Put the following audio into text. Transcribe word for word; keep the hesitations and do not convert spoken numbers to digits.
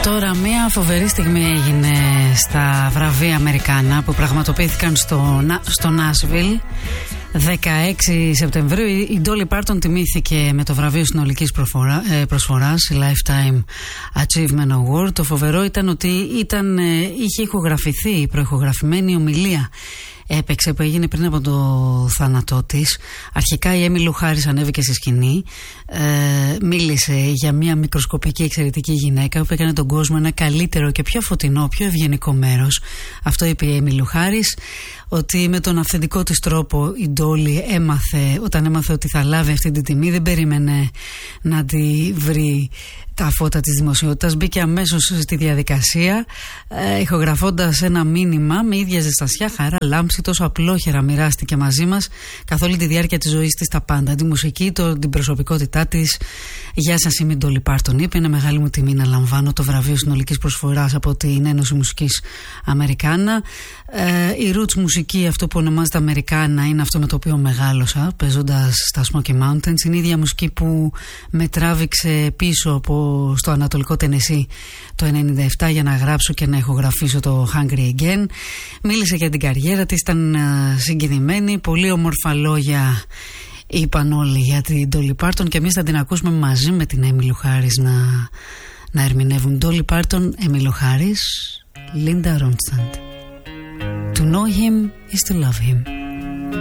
Τώρα μια φοβερή στιγμή έγινε στα βραβεία Αμερικάνα που πραγματοποιήθηκαν στο, στο Νάσβιλ. δεκαέξι Σεπτεμβρίου η Dolly Parton τιμήθηκε με το βραβείο συνολικής προσφοράς, η Lifetime Achievement Award. Το φοβερό ήταν ότι ήταν, είχε ηχογραφηθεί η προηχογραφημένη ομιλία έπαιξε που έγινε πριν από το θάνατό της. Αρχικά η Έμιλι Χάρις ανέβηκε στη σκηνή, ε, μίλησε για μια μικροσκοπική εξαιρετική γυναίκα που έκανε τον κόσμο ένα καλύτερο και πιο φωτεινό, πιο ευγενικό μέρος. Αυτό είπε η Έμιλι Χάρις, ότι με τον αυθεντικό της τρόπο η Ντόλι έμαθε, όταν έμαθε ότι θα λάβει αυτή την τιμή, δεν περίμενε να τη βρει τα φώτα της δημοσιότητας. Μπήκε αμέσως στη διαδικασία, ε, ηχογραφώντας ένα μήνυμα με ίδια ζεστασιά, χαρά, λάμψη, τόσο απλόχερα μοιράστηκε μαζί μας καθ' όλη τη διάρκεια της ζωής της τα πάντα. Τη μουσική, το, την προσωπικότητά της. Γεια σας, είμαι η Ντόλι Πάρτον, είπε. Είναι μεγάλη μου τιμή να λαμβάνω το βραβείο συνολικής προσφοράς από την Ένωση Μουσικής Αμερικάνα. Ε, η roots μουσική, αυτό που ονομάζεται Αμερικάνα, είναι αυτό με το οποίο μεγάλωσα, παίζοντας στα Smoky Mountains. Είναι η ίδια μουσική που με τράβηξε πίσω από στο Ανατολικό Τενεσί το ενενήντα επτά για να γράψω και να ηχογραφήσω το Hungry Again. Μίλησε για την καριέρα της, ήταν συγκινημένη, πολύ όμορφα λόγια είπαν όλοι για την Dolly Parton και εμείς θα την ακούσουμε μαζί με την Έμιλι Χάρις να, να ερμηνεύουν. Dolly Parton, Έμιλι Χάρις, Linda Ronstadt. To know him is to love him.